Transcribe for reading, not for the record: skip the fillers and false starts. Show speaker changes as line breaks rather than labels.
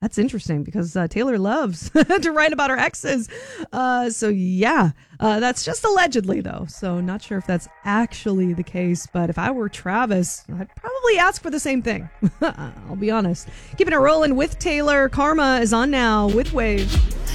That's interesting because Taylor loves to write about her exes. That's just allegedly, though. So not sure if that's actually the case. But if I were Travis, I'd probably ask for the same thing. I'll be honest. Keeping it rolling with Taylor. Karma is on now with Wave.